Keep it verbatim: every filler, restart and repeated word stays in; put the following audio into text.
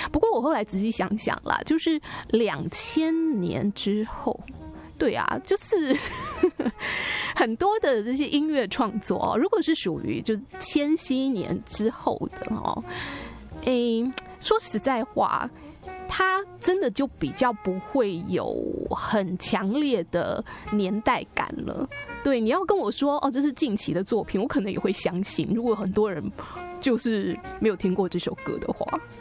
不过我后来仔细想想啦，就是两千年之后。对啊，就是很多的这些音乐创作哦，如果是属于就千禧年之后的哦，诶，说实在话，它真的就比较不会有很强烈的年代感了。对，你要跟我说哦，这是近期的作品，我可能也会相信。如果很多人就是没有听过这首歌的话，